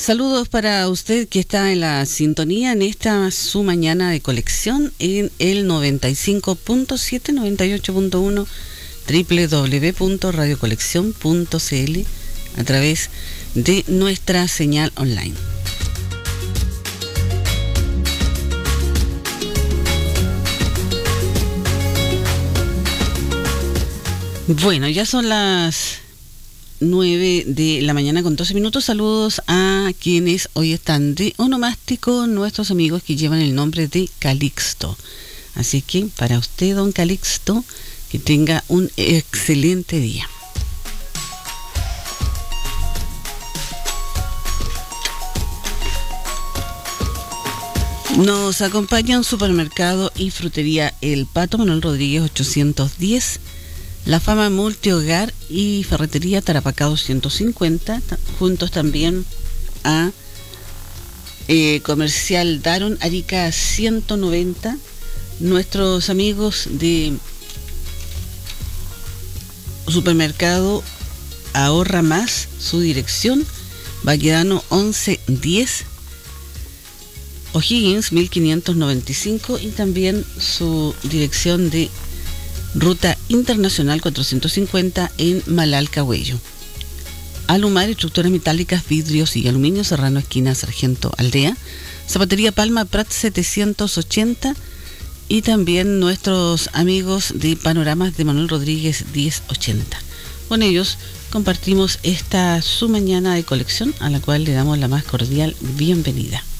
Saludos para usted que está en la sintonía en esta su mañana de colección en el 95.7, 98.1 www.radiocolección.cl a través de nuestra señal online. Bueno, ya son las 9 de la mañana con 12 minutos. Saludos a quienes hoy están de onomástico, nuestros amigos que llevan el nombre de Calixto. Así que para usted, don Calixto, que tenga un excelente día. Nos acompañan Supermercado y Frutería El Pato, Manuel Rodríguez 810, La Fama Multihogar y Ferretería Tarapacá 250, juntos también a Comercial Daron Arica 190, nuestros amigos de Supermercado Ahorra Más, su dirección, Baquedano 1110, O'Higgins 1595 y también su dirección de Ruta Internacional 450 en Malalcahuello. Alumar, estructuras metálicas, vidrios y aluminio, Serrano, esquina Sargento Aldea. Zapatería Palma Prat 780 y también nuestros amigos de Panoramas de Manuel Rodríguez 1080. Con ellos compartimos esta su mañana de colección, a la cual le damos la más cordial bienvenida.